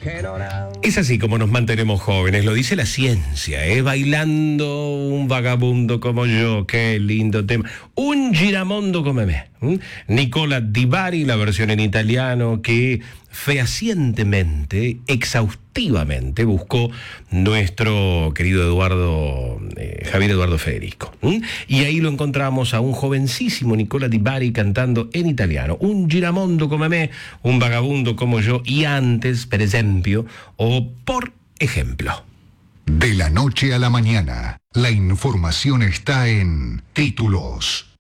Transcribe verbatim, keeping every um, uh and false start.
Es así como nos mantenemos jóvenes, lo dice la ciencia, ¿eh? Bailando un vagabundo como yo, qué lindo tema. Un giramondo come me. ¿Mm? Nicola Di Bari, la versión en italiano que fehacientemente, exhaustivamente buscó nuestro querido Eduardo, eh, Javier Eduardo Federico. ¿Mm? Y ahí lo encontramos a un jovencísimo Nicola Di Bari cantando en italiano. Un giramondo come me, un vagabundo como yo, y antes, per esempio, o por ejemplo. De la noche a la mañana, la información está en Títulos.